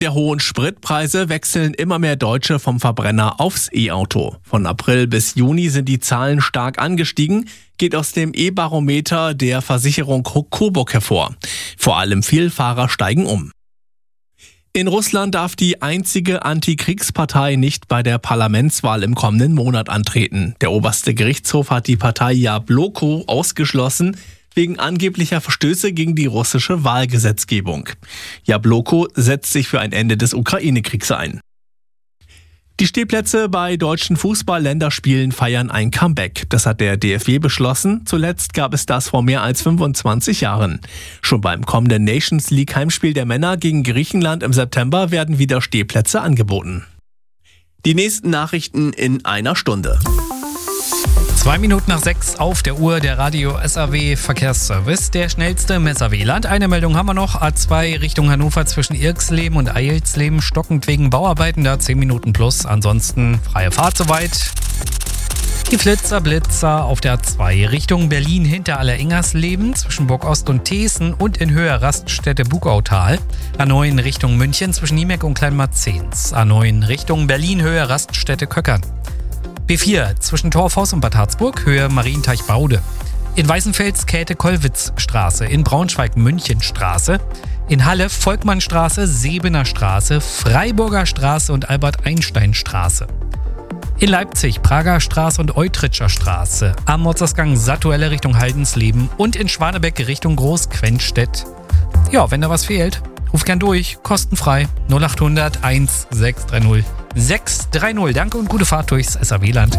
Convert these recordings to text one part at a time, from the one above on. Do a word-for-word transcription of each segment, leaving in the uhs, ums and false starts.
Der hohen Spritpreise wechseln immer mehr Deutsche vom Verbrenner aufs E-Auto. Von April bis Juni sind die Zahlen stark angestiegen, geht aus dem E-Barometer der Versicherung Coburg hervor. Vor allem Vielfahrer steigen um. In Russland darf die einzige Antikriegspartei nicht bei der Parlamentswahl im kommenden Monat antreten. Der oberste Gerichtshof hat die Partei Jabloko ausgeschlossen, wegen angeblicher Verstöße gegen die russische Wahlgesetzgebung. Jabloko setzt sich für ein Ende des Ukraine-Kriegs ein. Die Stehplätze bei deutschen Fußball-Länderspielen feiern ein Comeback. Das hat der D F B beschlossen. Zuletzt gab es das vor mehr als fünfundzwanzig Jahren. Schon beim kommenden Nations League Heimspiel der Männer gegen Griechenland im September werden wieder Stehplätze angeboten. Die nächsten Nachrichten in einer Stunde. Zwei Minuten nach sechs auf der Uhr, der Radio S A W Verkehrsservice, der schnellste im S A W-Land. Eine Meldung haben wir noch, A zwei Richtung Hannover zwischen Irksleben und Eilsleben, stockend wegen Bauarbeiten, da zehn Minuten plus, ansonsten freie Fahrt soweit. Die Flitzer, Blitzer auf der A zwei Richtung Berlin hinter Alleringersleben zwischen Burg Ost und Thesen und in Höhe Raststätte Bugautal. A neun Richtung München zwischen Niemek und Kleinmarzens. A neun Richtung Berlin Höhe Raststätte Köckern. B vier zwischen Torfhaus und Bad Harzburg, Höhe Marienteich-Baude. In Weißenfels Käthe-Kollwitz-Straße, in Braunschweig Münchenstraße, in Halle Volkmannstraße, Sebener Straße, Freiburger Straße und Albert-Einstein-Straße. In Leipzig Prager Straße und Eutritscher Straße, am Motzersgang Sattuelle Richtung Haldensleben und in Schwanebeck Richtung Großquenstedt. Ja, wenn da was fehlt, ruf gern durch, kostenfrei null acht hundert eins sechs drei null sechs drei null. Danke und gute Fahrt durchs S A W-Land.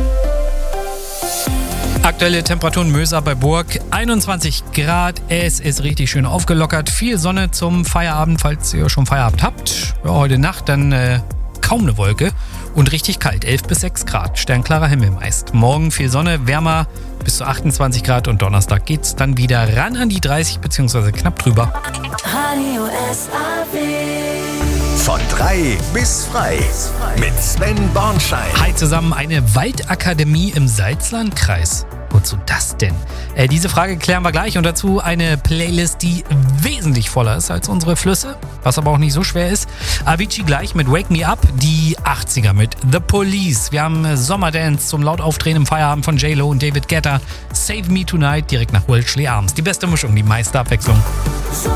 Aktuelle Temperaturen Möser bei Burg, einundzwanzig Grad. Es ist richtig schön aufgelockert. Viel Sonne zum Feierabend, falls ihr schon Feierabend habt. Ja, heute Nacht dann äh, kaum eine Wolke und richtig kalt, elf bis sechs Grad. Sternklarer Himmel meist. Morgen viel Sonne, wärmer bis zu achtundzwanzig Grad und Donnerstag geht's dann wieder ran an die dreißig bzw. knapp drüber. Radio S A W. Von drei bis frei mit Sven Bornschein. Hi zusammen, eine Waldakademie im Salzlandkreis. Wozu das denn? Äh, diese Frage klären wir gleich und dazu eine Playlist, die wesentlich voller ist als unsere Flüsse, was aber auch nicht so schwer ist. Avicii gleich mit Wake Me Up, die achtziger mit The Police. Wir haben Sommerdance zum Lautaufdrehen im Feierabend von J-Lo und David Guetta. Save Me Tonight direkt nach Wellesley Arms. Die beste Mischung, die meiste Abwechslung. So